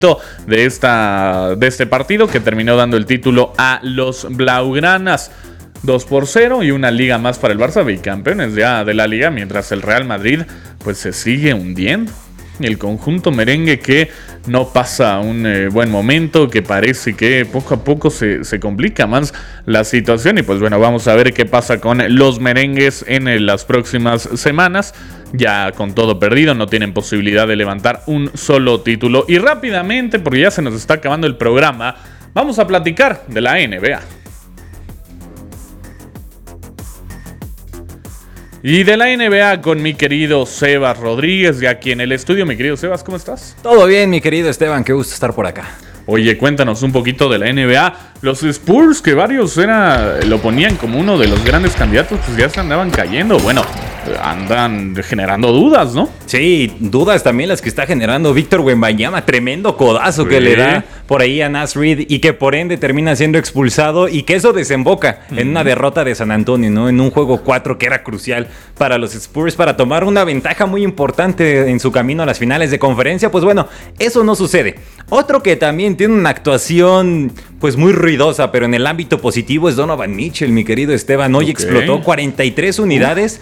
de este partido que terminó dando el título a los blaugranas. 2-0 y una liga más para el Barça, bicampeones ya de la liga, mientras el Real Madrid pues se sigue hundiendo. El conjunto merengue que no pasa un buen momento, que parece que poco a poco se complica más la situación. Y pues bueno, vamos a ver qué pasa con los merengues en las próximas semanas. Ya con todo perdido, no tienen posibilidad de levantar un solo título. Y rápidamente, porque ya se nos está acabando el programa, vamos a platicar de la NBA. Y de la NBA con mi querido Sebas Rodríguez, ya aquí en el estudio. Mi querido Sebas, ¿cómo estás? Todo bien, mi querido Esteban, qué gusto estar por acá. Oye, cuéntanos un poquito de la NBA. Los Spurs, que varios lo ponían como uno de los grandes candidatos, pues ya se andaban cayendo. Bueno, andan generando dudas, ¿no? Sí, dudas también las que está generando Víctor Wembanyama. Tremendo codazo que le da por ahí a Naz Reid y que por ende termina siendo expulsado y que eso desemboca en una derrota de San Antonio, ¿no? En un juego 4 que era crucial para los Spurs para tomar una ventaja muy importante en su camino a las finales de conferencia. Pues bueno, eso no sucede. Otro que también tiene una actuación pues muy ruidosa, pero en el ámbito positivo es Donovan Mitchell, mi querido Esteban. Hoy explotó 43 unidades,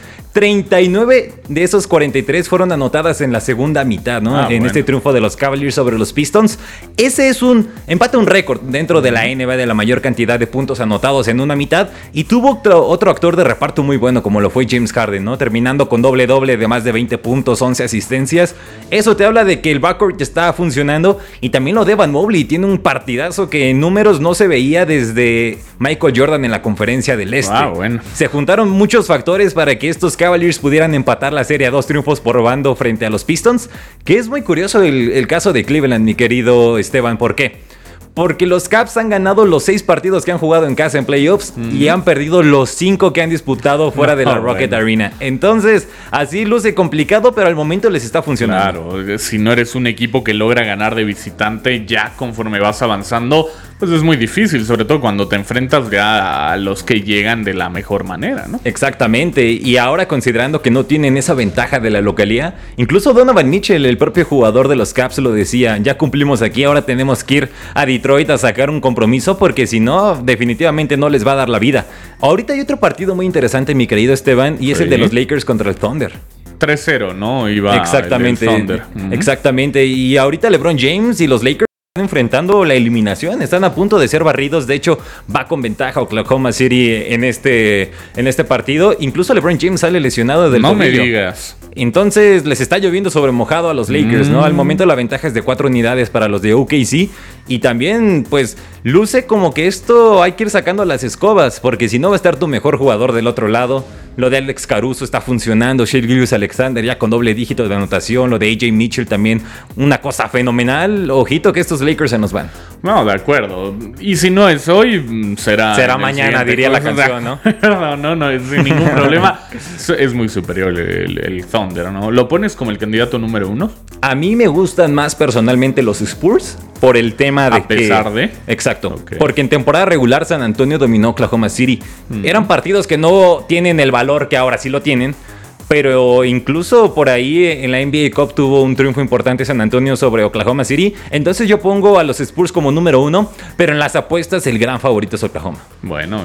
39 de esos 43 fueron anotadas en la segunda mitad, ¿no? Este triunfo de los Cavaliers sobre los Pistons. Ese es empata un récord dentro de la NBA de la mayor cantidad de puntos anotados en una mitad, y tuvo otro actor de reparto muy bueno como lo fue James Harden, ¿no? Terminando con doble de más de 20 puntos, 11 asistencias. Eso te habla de que el backcourt está funcionando, y también lo de Evan Mobley, tiene un partidazo que en números no se veía desde Michael Jordan en la Conferencia del Este. Se juntaron muchos factores para que estos Cavaliers pudieran empatar la serie a 2 triunfos por bando frente a los Pistons, que es muy curioso el caso de Cleveland, mi querido Esteban. ¿Por qué? Porque los Cavs han ganado los 6 partidos que han jugado en casa en playoffs y han perdido los 5 que han disputado fuera de la Rocket Arena. Entonces, así luce complicado, pero al momento les está funcionando. Claro, si no eres un equipo que logra ganar de visitante, ya conforme vas avanzando, pues es muy difícil, sobre todo cuando te enfrentas ya a los que llegan de la mejor manera, ¿no? Exactamente, y ahora considerando que no tienen esa ventaja de la localía, incluso Donovan Mitchell, el propio jugador de los Cavs, lo decía: ya cumplimos aquí, ahora tenemos que ir a Detroit a sacar un compromiso, porque si no, definitivamente no les va a dar la vida. Ahorita hay otro partido muy interesante, mi querido Esteban, y es el de los Lakers contra el Thunder. 3-0, ¿no? Iba exactamente, el Thunder. Exactamente, y ahorita LeBron James y los Lakers están enfrentando la eliminación, están a punto de ser barridos. De hecho, va con ventaja Oklahoma City en este partido. Incluso LeBron James sale lesionado del tobillo. No me digas. Entonces les está lloviendo sobre mojado a los Lakers, ¿no? Al momento la ventaja es de 4 unidades para los de OKC. Y también, pues, luce como que esto hay que ir sacando las escobas, porque si no va a estar tu mejor jugador del otro lado. Lo de Alex Caruso está funcionando, Shai Gilgeous-Alexander ya con doble dígito de anotación, lo de AJ Mitchell también, una cosa fenomenal. Ojito que estos Lakers se nos van. No, de acuerdo. Y si no es hoy, será mañana, diría la canción, ¿no? No, sin ningún problema. Es muy superior el Thunder, ¿no? ¿Lo pones como el candidato número 1? A mí me gustan más personalmente los Spurs por el tema de a pesar de... Exacto. Okay. Porque en temporada regular San Antonio dominó Oklahoma City. Eran partidos que no tienen el valor que ahora sí lo tienen. Pero incluso por ahí en la NBA Cup tuvo un triunfo importante San Antonio sobre Oklahoma City. Entonces yo pongo a los Spurs como número 1, pero en las apuestas el gran favorito es Oklahoma. Bueno,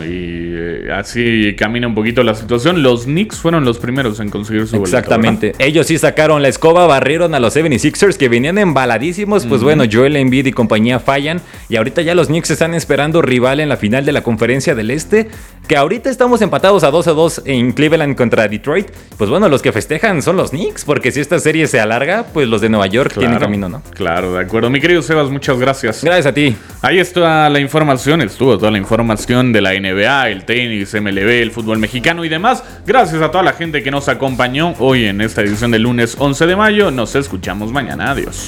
y así camina un poquito la situación. Los Knicks fueron los primeros en conseguir su boleto. Exactamente. Ellos sí sacaron la escoba, barrieron a los 76ers que venían embaladísimos. Pues bueno, Joel Embiid y compañía fallan. Y ahorita ya los Knicks están esperando rival en la final de la Conferencia del Este. Que ahorita estamos empatados a 2-2 en Cleveland contra Detroit. Pues bueno, los que festejan son los Knicks, porque si esta serie se alarga, pues los de Nueva York tienen camino, ¿no? Claro, de acuerdo. Mi querido Sebas, muchas gracias. Gracias a ti. Ahí está la información, estuvo toda la información de la NBA, el tenis, MLB, el fútbol mexicano y demás. Gracias a toda la gente que nos acompañó hoy en esta edición del lunes 11 de mayo. Nos escuchamos mañana. Adiós.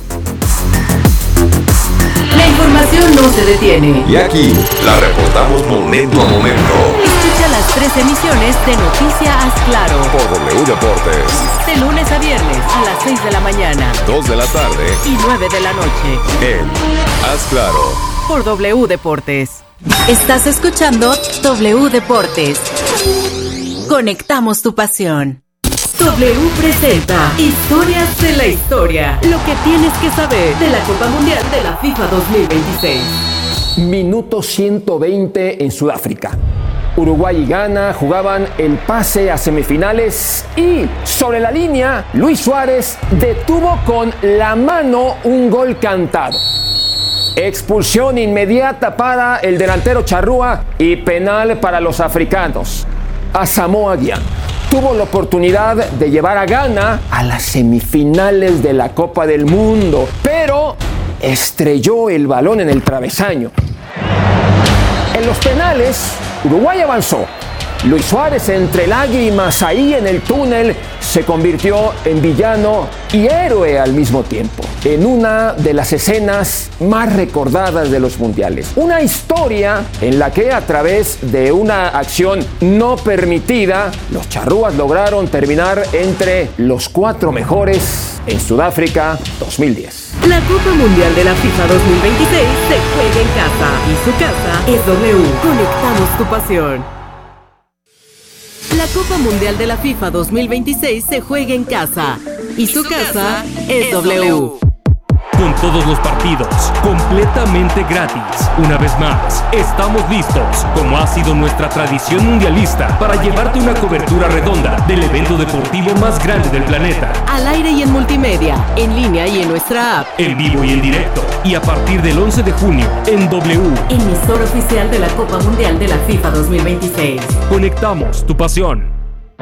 La información no se detiene. Y aquí la reportamos momento a momento. Escucha las 3 emisiones de Noticia Haz Claro por W Deportes. De lunes a viernes a las 6 de la mañana, 2 de la tarde y 9 de la noche. En Haz Claro por W Deportes. Estás escuchando W Deportes. Conectamos tu pasión. W presenta Historias de la Historia. Lo que tienes que saber de la Copa Mundial de la FIFA 2026. Minuto 120 en Sudáfrica. Uruguay y Ghana jugaban el pase a semifinales y sobre la línea Luis Suárez detuvo con la mano un gol cantado. Expulsión inmediata para el delantero charrúa y penal para los africanos. Asamoah Gyan tuvo la oportunidad de llevar a Ghana a las semifinales de la Copa del Mundo, pero estrelló el balón en el travesaño. En los penales, Uruguay avanzó. Luis Suárez, entre lágrimas ahí en el túnel, se convirtió en villano y héroe al mismo tiempo, en una de las escenas más recordadas de los mundiales. Una historia en la que a través de una acción no permitida, los charrúas lograron terminar entre los 4 mejores en Sudáfrica 2010. La Copa Mundial de la FIFA 2026 se juega en casa y su casa es W. Conectamos tu pasión. La Copa Mundial de la FIFA 2026 se juega en casa y su casa es W. Con todos los partidos completamente gratis. Una vez más, estamos listos, como ha sido nuestra tradición mundialista, para llevarte una cobertura redonda del evento deportivo más grande del planeta. Al aire y en multimedia, en línea y en nuestra app. En vivo y en directo. Y a partir del 11 de junio, en W. Emisor oficial de la Copa Mundial de la FIFA 2026. Conectamos tu pasión.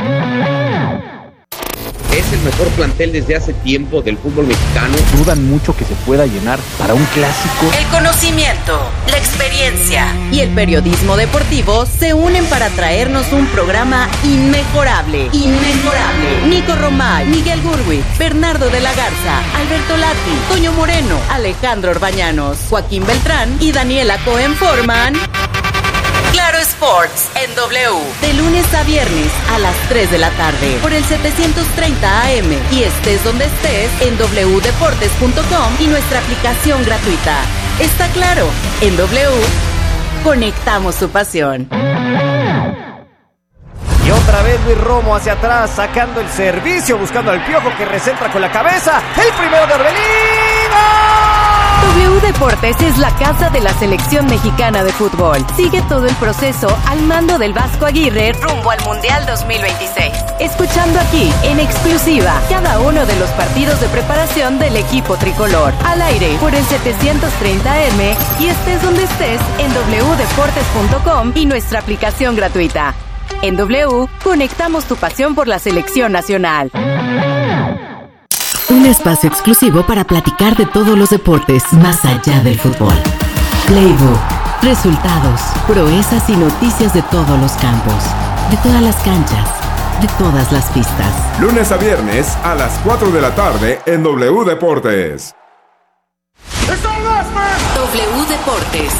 Es el mejor plantel desde hace tiempo del fútbol mexicano. Dudan mucho que se pueda llenar para un clásico. El conocimiento, la experiencia y el periodismo deportivo se unen para traernos un programa inmejorable. Nico Romay, Miguel Gurwitz, Bernardo de la Garza, Alberto Lati, Toño Moreno, Alejandro Orbañanos, Joaquín Beltrán y Daniela Cohen forman Claro Sports en W, de lunes a viernes a las 3 de la tarde por el 730 AM y estés donde estés en wdeportes.com y nuestra aplicación gratuita. Está claro, en W conectamos tu pasión. Y otra vez Luis Romo hacia atrás, sacando el servicio, buscando al Piojo que recentra con la cabeza. El primero de Orbelín. W Deportes es la casa de la selección mexicana de fútbol. Sigue todo el proceso al mando del Vasco Aguirre rumbo al Mundial 2026. Escuchando aquí, en exclusiva, cada uno de los partidos de preparación del equipo tricolor. Al aire por el 730M y estés donde estés en wdeportes.com y nuestra aplicación gratuita. En W, conectamos tu pasión por la selección nacional. Un espacio exclusivo para platicar de todos los deportes más allá del fútbol. Playbook, resultados, proezas y noticias de todos los campos, de todas las canchas, de todas las pistas. Lunes a viernes a las 4 de la tarde en W Deportes. W Deportes.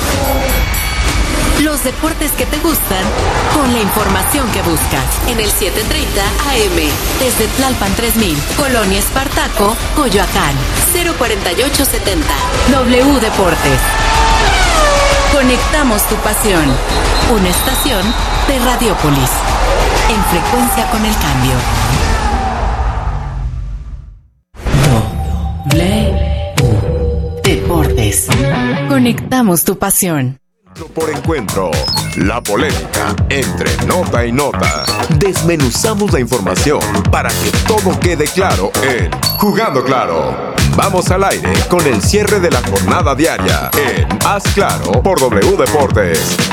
Los deportes que te gustan con la información que buscas. En el 730 AM, desde Tlalpan 3000, Colonia Espartaco, Coyoacán, 04870. W Deportes. Conectamos tu pasión. Una estación de Radiópolis. En frecuencia con el cambio. W Deportes. Conectamos tu pasión. Por encuentro, la polémica entre nota y nota. Desmenuzamos la información para que todo quede claro en Jugando Claro. Vamos al aire con el cierre de la jornada diaria en Haz Claro por W Deportes.